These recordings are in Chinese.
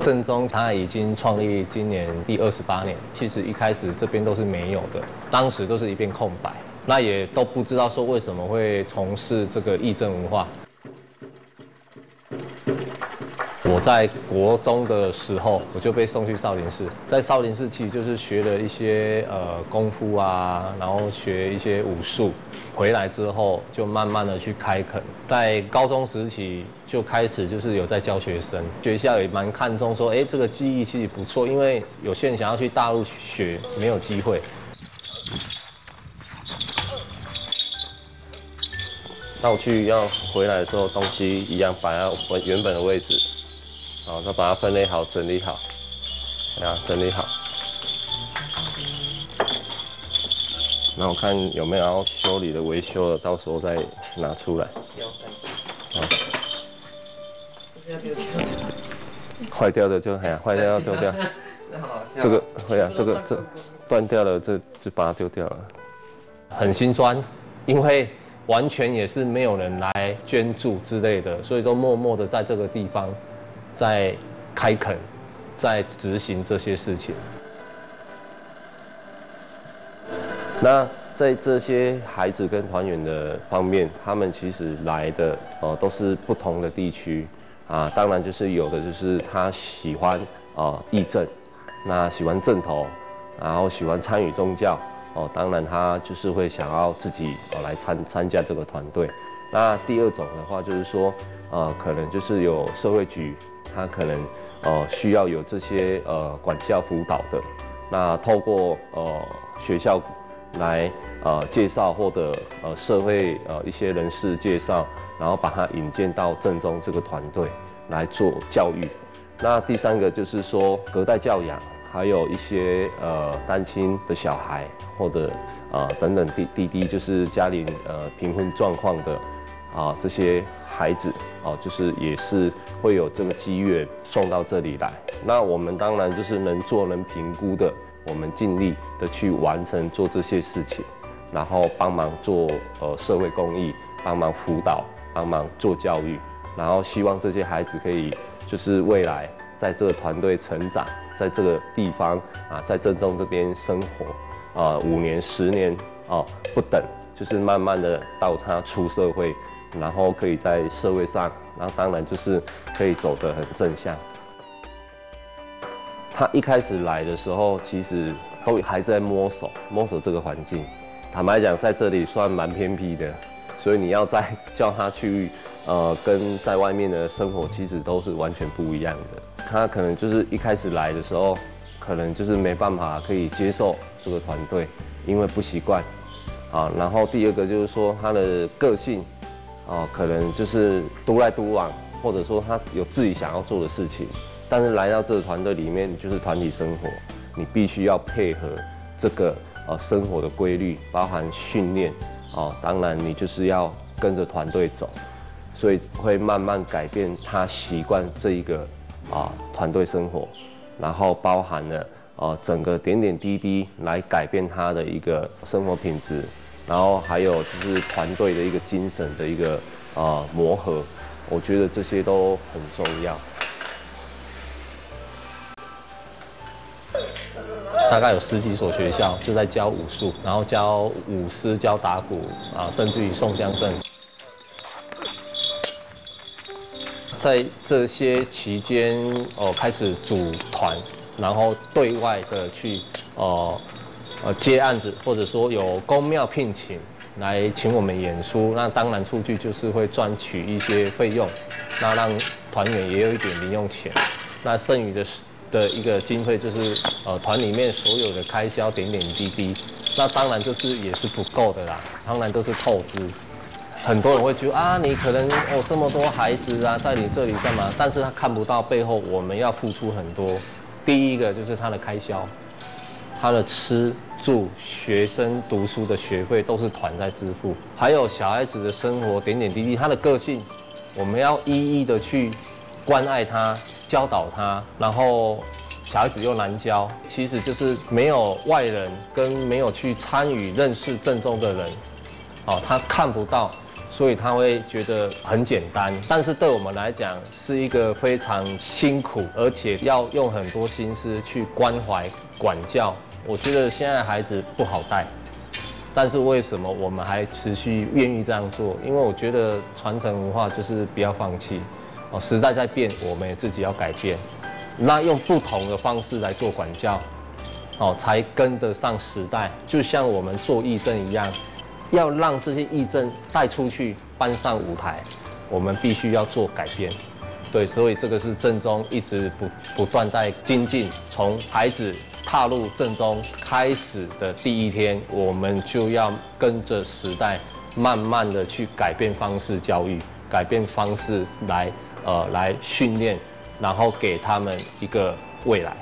正宗它已经创立今年第28年，其实一开始这边都是没有的，当时都是一片空白，那也都不知道说为什么会从事这个义政文化。我在国中的时候，我就被送去少林寺，在少林寺其实就是学了一些功夫啊，然后学一些武术。回来之后就慢慢的去开垦，在高中时期就开始就是有在教学生，学校也蛮看重说，这个技艺其实不错，因为有些人想要去大陆学，没有机会。道具要回来的时候，东西一样摆在原本的位置。好，再把它分类好，整理好，整理好。然后看有没有要修理的、维修的，到时候再拿出来。好，这是要丢掉的。坏掉的就坏掉要丢掉。这个会啊，这断掉了，这就把它丢掉了。很心酸，因为完全也是没有人来捐助之类的，所以都默默的在这个地方。在开垦，在执行这些事情。那在这些孩子跟团员的方面，他们其实来的都是不同的地区啊。当然就是有的就是他喜欢义政，那喜欢正头，然后喜欢参与宗教当然他就是会想要自己来参加这个团队。那第二种的话就是说可能就是有社会局。他可能需要有这些管教辅导的，那透过学校来介绍或者社会一些人士介绍，然后把他引荐到正宗这个团队来做教育。那第三个就是说隔代教养，还有一些单亲的小孩或者等等滴滴就是家里贫困状况的这些孩子就是也是会有这个机缘送到这里来。那我们当然就是能做能评估的，我们尽力的去完成做这些事情，然后帮忙做社会公益，帮忙辅导，帮忙做教育，然后希望这些孩子可以就是未来在这个团队成长，在这个地方在正宗这边生活5年10年不等，就是慢慢的到他出社会。然后可以在社会上，然后当然就是可以走得很正向。他一开始来的时候，其实都还在摸索这个环境。坦白讲，在这里算蛮偏僻的，所以你要再叫他去跟在外面的生活，其实都是完全不一样的。他可能就是一开始来的时候，可能就是没办法可以接受这个团队，因为不习惯然后第二个就是说他的个性。可能就是独来独往，或者说他有自己想要做的事情，但是来到这个团队里面就是团体生活，你必须要配合这个生活的规律，包含训练当然你就是要跟着团队走，所以会慢慢改变他习惯这一个团队生活，然后包含了整个点点滴滴来改变他的一个生活品质。然后还有就是团队的一个精神的一个磨合，我觉得这些都很重要。大概有10几所学校就在教武术，然后教舞狮、教打鼓甚至于宋江阵。在这些期间开始组团，然后对外的去接案子，或者说有公庙聘请来请我们演出，那当然出去就是会赚取一些费用，那让团员也有一点零用钱，那剩余的一个经费就是团里面所有的开销点点滴滴，那当然就是也是不够的啦，当然都是透支。很多人会觉得你可能这么多孩子在你这里干嘛？但是他看不到背后我们要付出很多。第一个就是他的开销，他的吃住、学生读书的学费都是团在支付，还有小孩子的生活点点滴滴，他的个性，我们要一一的去关爱他、教导他，然后小孩子又难教，其实就是没有外人跟没有去参与认识正宗的人，他看不到所以他会觉得很简单，但是对我们来讲是一个非常辛苦，而且要用很多心思去关怀、管教。我觉得现在孩子不好带，但是为什么我们还持续愿意这样做？因为我觉得传承文化就是不要放弃。时代在变，我们也自己要改变。那用不同的方式来做管教，才跟得上时代。就像我们做义政一样，要让这些义政带出去，搬上舞台，我们必须要做改变。对，所以这个是正中一直不断在精进。从孩子踏入正中开始的第一天，我们就要跟着时代，慢慢的去改变方式教育，改变方式来训练，然后给他们一个未来。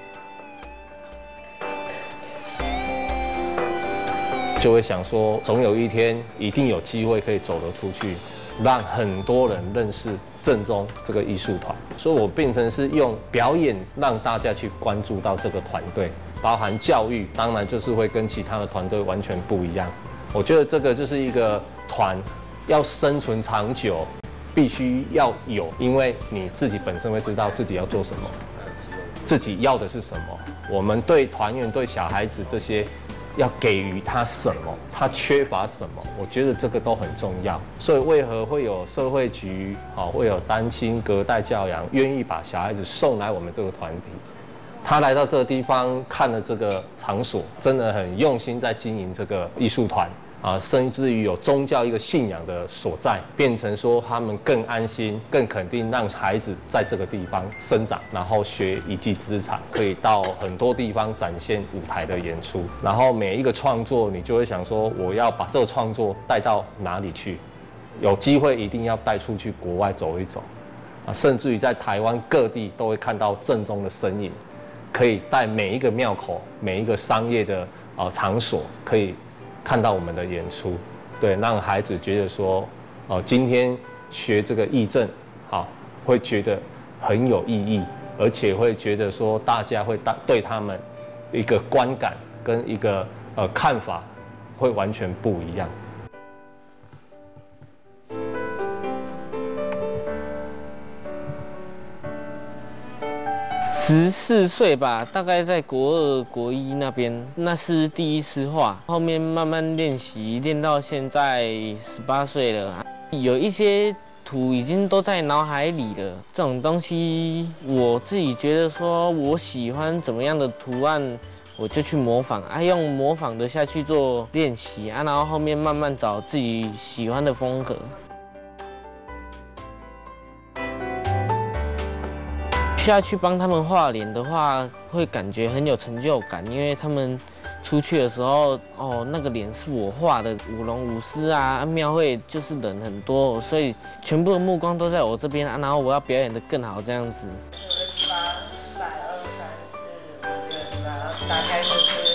就会想说，总有一天一定有机会可以走得出去，让很多人认识正中这个艺术团。所以我变成是用表演让大家去关注到这个团队，包含教育，当然就是会跟其他的团队完全不一样。我觉得这个就是一个团要生存长久，必须要有，因为你自己本身会知道自己要做什么，自己要的是什么。我们对团员、对小孩子这些，要给予他什么，他缺乏什么，我觉得这个都很重要。所以为何会有社会局，会有单亲隔代教养，愿意把小孩子送来我们这个团体？他来到这个地方，看了这个场所，真的很用心在经营这个艺术团。甚至于有宗教一个信仰的所在，变成说他们更安心、更肯定，让孩子在这个地方生长，然后学一技之长，可以到很多地方展现舞台的演出。然后每一个创作，你就会想说，我要把这个创作带到哪里去？有机会一定要带出去国外走一走，甚至于在台湾各地都会看到正中的身影，可以带每一个庙口、每一个商业的场所，可以看到我们的演出，对，让孩子觉得说，今天学这个义政，会觉得很有意义，而且会觉得说，大家会对他们一个观感跟一个看法会完全不一样。 14岁吧，大概在国2、国1那边，那是第一次画。后面慢慢练习，练到现在18岁了，有一些图已经都在脑海里了。这种东西，我自己觉得说，我喜欢怎么样的图案，我就去模仿，用模仿的下去做练习然后后面慢慢找自己喜欢的风格。下去帮他们画脸的话，会感觉很有成就感，因为他们出去的时候，那个脸是我画的，舞龙舞狮啊，庙会就是人很多，所以全部的目光都在我这边然后我要表演得更好，这样子。 打开就是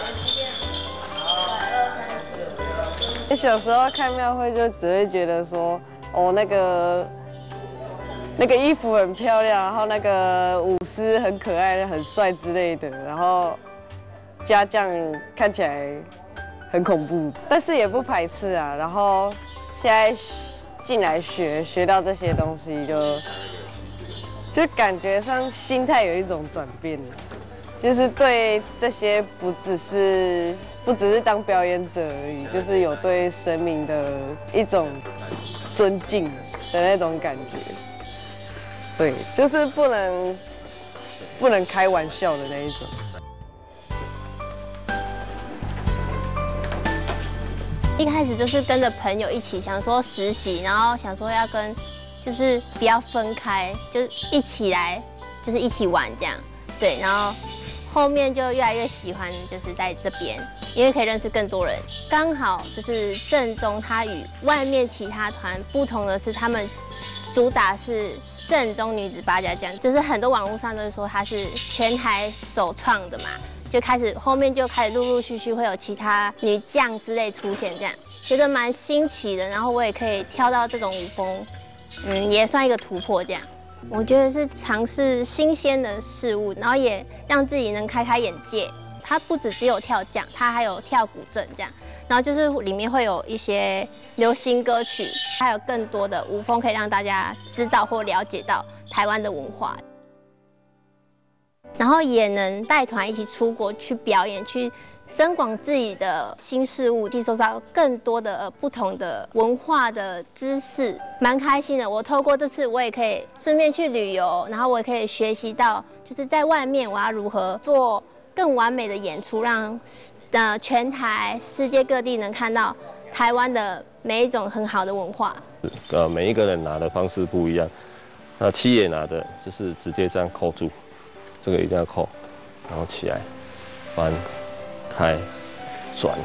18，小时候看庙会就只会觉得说，那个衣服很漂亮，然后那个舞狮很可爱、很帅之类的，然后家将看起来很恐怖，但是也不排斥啊。然后现在进来学到这些东西就感觉上心态有一种转变，就是对这些不只是当表演者而已，就是有对神明的一种尊敬的那种感觉。对，就是不能开玩笑的那一种。 一开始就是跟着朋友一起想说实习，然后想说要就是不要分开，就一起来，就是一起玩这样。对，然后后面就越来越喜欢，就是在这边，因为可以认识更多人。刚好就是正中它与外面其他团不同的是，他们主打是正中女子八家将，就是很多网络上都是说它是全台首创的嘛，后面就开始陆陆续续会有其他女将之类出现，这样觉得蛮新奇的。然后我也可以跳到这种舞风，也算一个突破这样。我觉得是尝试新鲜的事物，然后也让自己能开眼界。 它不只有跳将，它还有跳古筝这样。然后就是里面会有一些流行歌曲，还有更多的舞风可以让大家知道或了解到台湾的文化。然后也能带团一起出国去表演，去增广自己的新事物，吸收到更多的不同的文化的知识，蛮开心的。我透过这次，我也可以顺便去旅游，然后我也可以学习到，就是在外面我要如何做更完美的演出，让全台世界各地能看到台湾的每一种很好的文化。 每一个人拿的方式不一样。那七爷拿的就是直接这样扣住，这个一定要扣，然后起来，翻。开，转，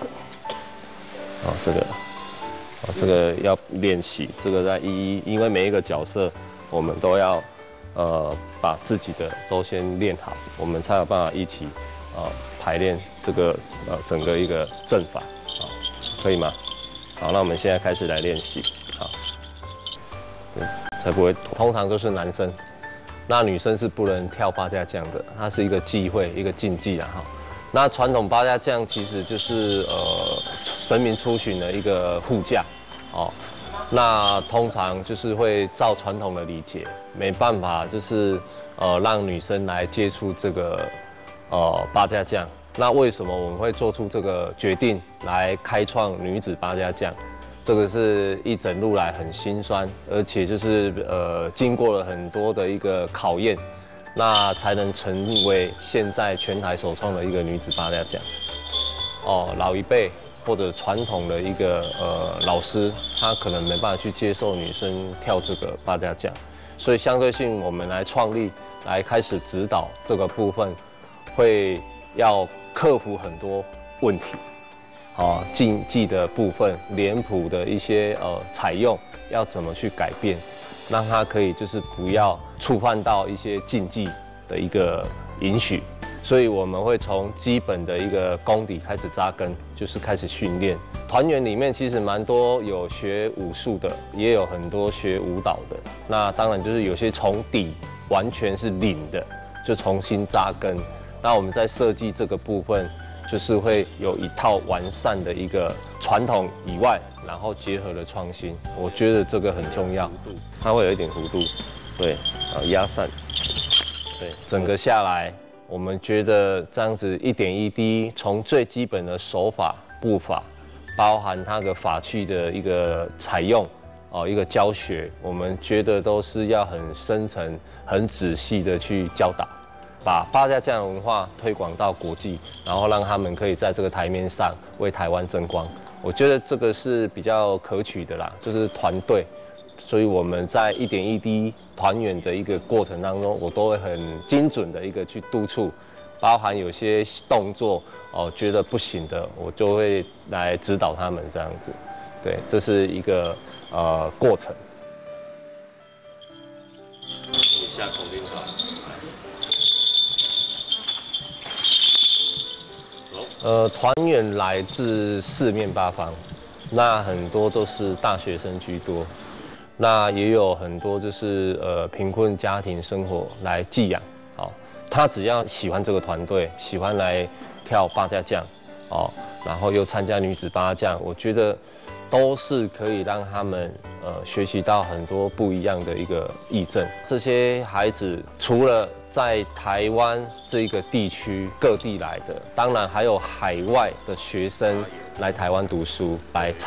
这个要练习，这个在因为每一个角色我们都要把自己的都先练好，我们才有办法一起排练这个整个一个阵法，可以吗？好，那我们现在开始来练习，好，才不会，通常都是男生，那女生是不能跳八家将的，它是一个忌讳，一个禁忌啊哈。那传统八家将其实就是神明出巡的一个护驾，哦，那通常就是会照传统的礼节，没办法就是让女生来接触这个八家将。那为什么我们会做出这个决定来开创女子八家将？这个是一整路来很辛酸，而且就是经过了很多的一个考验。那才能成为现在全台首创的一个女子八家将。老一辈或者传统的一个老师，他可能没办法去接受女生跳这个八家将，所以相对性我们来创立，来开始指导这个部分，会要克服很多问题，竞技的部分、脸谱的一些采用要怎么去改变。让它可以就是不要触犯到一些禁忌的一个允许，所以我们会从基本的一个功底开始扎根，就是开始训练。团员里面其实蛮多有学武术的，也有很多学舞蹈的。那当然就是有些从底完全是零的，就重新扎根。那我们在设计这个部分，就是会有一套完善的一个传统以外，然后结合了创新，我觉得这个很重要。它会有一点弧度，对，压散，对，整个下来，我们觉得这样子一点一滴，从最基本的手法、步伐，包含它的法器的一个采用，一个教学，我们觉得都是要很深层、很仔细的去教导。把八家将文化推广到国际，然后让他们可以在这个台面上为台湾争光。我觉得这个是比较可取的啦，就是团队。所以我们在一点一滴团员的一个过程当中，我都会很精准的一个去督促，包含有些动作觉得不行的，我就会来指导他们这样子。对，这是一个过程。你下口令团。团员来自四面八方，那很多都是大学生居多，那也有很多就是贫困家庭生活来寄养，他只要喜欢这个团队，喜欢来跳八家将，然后又参加女子八家将，我觉得都是可以让他们学习到很多不一样的一个义政。这些孩子除了在台湾这个地区各地来的，当然还有海外的学生来台湾读书来